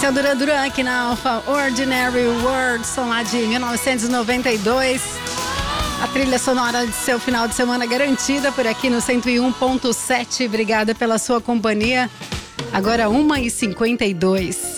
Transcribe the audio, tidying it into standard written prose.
Esse é o Duran Duran aqui na Alpha Ordinary World, som lá de 1992. A trilha sonora de seu final de semana garantida por aqui no 101.7. Obrigada pela sua companhia. Agora 1h52.